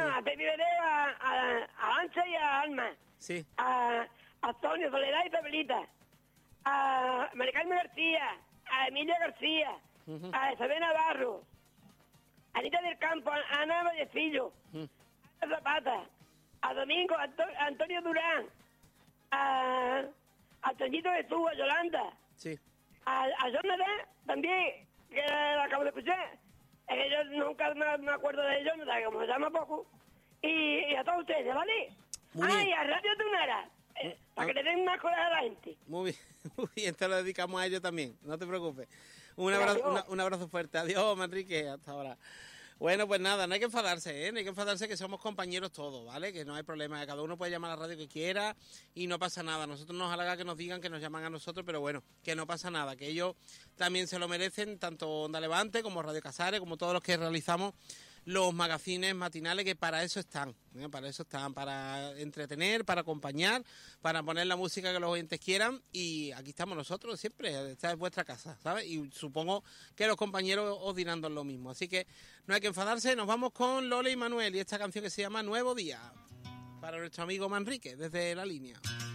a Pepi Vereo, a Ancha y a Alma. Sí. A Antonio, Soledad y Pepelita. A Maricarmen García, a Emilia García, a Isabel Navarro, a Anita del Campo, a Ana Vallecillo, a Ana Zapata, a Domingo, a Antonio Durán, a Toñito Jesús, a Yolanda, Sí. a Jonathan también, que la acabo de escuchar. Es que yo nunca me acuerdo de Jonathan, como se llama poco. Y a todos ustedes, ¿vale? Muy bien. Y a Radio Tunara, para que le den más coraje a la gente. Muy bien, te lo dedicamos a ellos también, no te preocupes. Un abrazo fuerte. Adiós, Manrique, hasta ahora. Bueno, pues nada, no hay que enfadarse, ¿eh? No hay que enfadarse, que somos compañeros todos, ¿vale? Que no hay problema, que cada uno puede llamar a la radio que quiera y no pasa nada. Nosotros nos halaga que nos digan que nos llaman a nosotros, pero bueno, que no pasa nada, que ellos también se lo merecen, tanto Onda Levante como Radio Casares, como todos los que realizamos los magazines matinales, que para eso están, para entretener, para acompañar, para poner la música que los oyentes quieran, y aquí estamos nosotros siempre, esta es vuestra casa, ¿sabes? Y supongo que los compañeros os dirán lo mismo, así que no hay que enfadarse. Nos vamos con Lola y Manuel y esta canción que se llama Nuevo Día, para nuestro amigo Manrique, desde la línea.